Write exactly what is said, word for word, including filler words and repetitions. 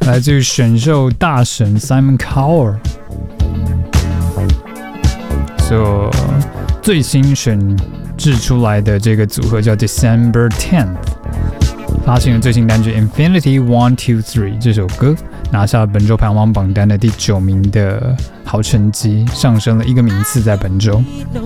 来自于选秀大神 Simon Cowell 所最新选制出来的这个组合叫 December tenth， 发行了最新单曲 Infinity one two three 这首歌，拿下了本周排行榜榜单的第九名的好成绩，上升了一个名次在本周。